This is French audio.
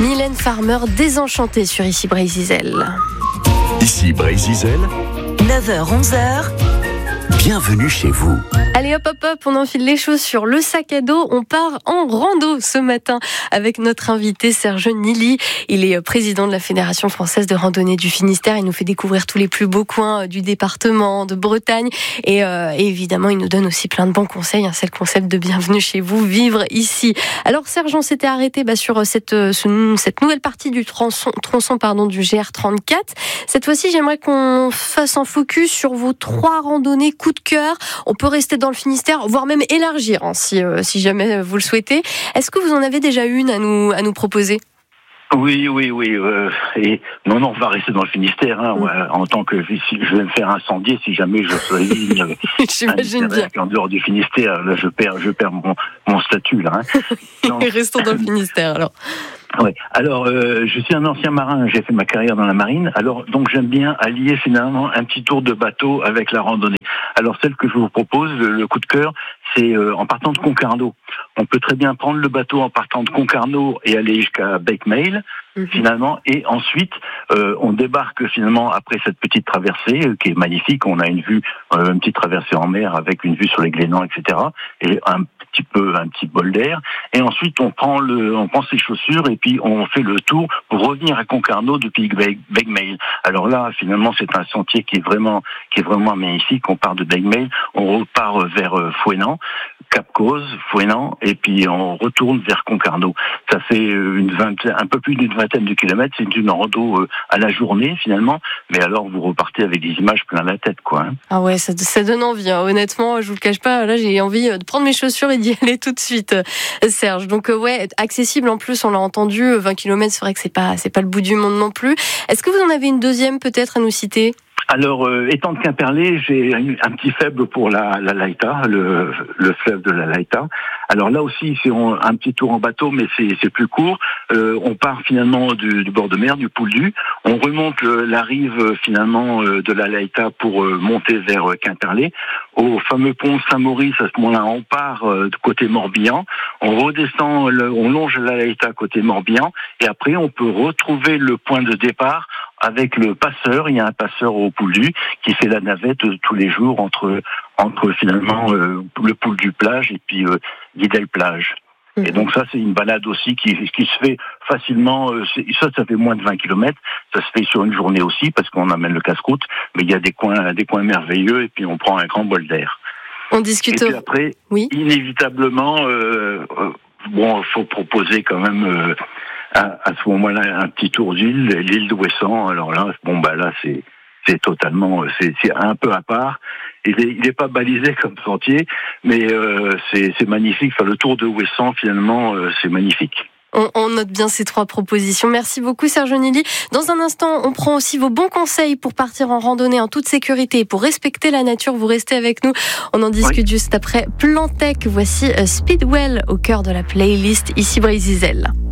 Mylène Farmer, Désenchantée sur Ici Brésil. Ici Brésil, 9h-11h. bienvenue chez vous. Allez hop, on enfile les chaussures, le sac à dos, on part en rando ce matin avec notre invité Serge Nili. Il est président de la Fédération française de randonnée du Finistère. Il nous fait découvrir tous les plus beaux coins du département, de Bretagne. Et évidemment, il nous donne aussi plein de bons conseils. C'est le concept de bienvenue chez vous, vivre ici. Alors Serge, on s'était arrêté sur cette nouvelle partie du tronçon du GR34. Cette fois-ci, j'aimerais qu'on fasse un focus sur vos 3 randonnées coup de cœur. On peut rester dans le Finistère, voire même élargir si jamais vous le souhaitez. Est-ce que vous en avez déjà une à nous proposer ? Oui. Et non, on va rester dans le Finistère. En tant que je vais me faire incendier si jamais je choisis j'imagine bien. En dehors du Finistère, là, je perds mon statut là. Restons dans le Finistère alors. Oui. Alors, je suis un ancien marin. J'ai fait ma carrière dans la marine. Alors, donc, j'aime bien allier finalement un petit tour de bateau avec la randonnée. Alors, celle que je vous propose, le coup de cœur, c'est en partant de Concarneau. On peut très bien prendre le bateau en partant de Concarneau et aller jusqu'à Becquemeil, finalement, et ensuite on débarque finalement après cette petite traversée qui est magnifique. On a une petite traversée en mer avec une vue sur les Glénans, etc. Et un petit bol d'air. Et ensuite on prend ses chaussures et puis on fait le tour pour revenir à Concarneau depuis Becquemeil. Alors là, finalement, c'est un sentier qui est vraiment magnifique. On part de Becquemeil, on repart vers Fouesnant, Cap-Cause, Fouesnant, et puis on retourne vers Concarneau. Ça fait un peu plus d'une vingtaine de kilomètres. C'est une rando à la journée finalement, mais alors vous repartez avec des images plein la tête, quoi. Ah ouais, ça donne envie. Honnêtement, je vous le cache pas. Là, j'ai envie de prendre mes chaussures et d'y aller tout de suite, Serge. Donc ouais, accessible en plus. On l'a entendu, 20 km, c'est vrai que c'est pas le bout du monde non plus. Est-ce que vous en avez une deuxième peut-être à nous citer ? Alors, étant de Quimperlé, j'ai un petit faible pour la Laïta, le fleuve de la Laïta. Alors là aussi, c'est un petit tour en bateau, mais c'est plus court. On part finalement du bord de mer, du Pouldu. On remonte la rive finalement de la Laïta pour monter vers Quimperlé. Au fameux pont Saint-Maurice, à ce moment-là, on part de côté Morbihan. On redescend, on longe la Laïta côté Morbihan. Et après, on peut retrouver le point de départ avec le passeur. Il y a un passeur au Pouldu qui fait la navette tous les jours entre finalement le Pouldu plage et puis Guidel plage. Et donc ça, c'est une balade aussi qui se fait facilement. Ça fait moins de 20 km. Ça se fait sur une journée aussi parce qu'on amène le casse-croûte. Mais il y a des coins merveilleux et puis on prend un grand bol d'air. On discute. Et puis après, inévitablement, faut proposer quand même à ce moment-là un petit tour l'île de Ouessant. Alors là, là c'est totalement, c'est un peu à part. Il est pas balisé comme sentier, mais c'est magnifique. Enfin, le tour de Ouessant, finalement, c'est magnifique. On note bien ces 3 propositions. Merci beaucoup Serge Nili. Dans un instant, on prend aussi vos bons conseils pour partir en randonnée en toute sécurité, pour respecter la nature. Vous restez avec nous. On en discute juste après Plantec. Voici Speedwell au cœur de la playlist Ici Brésil.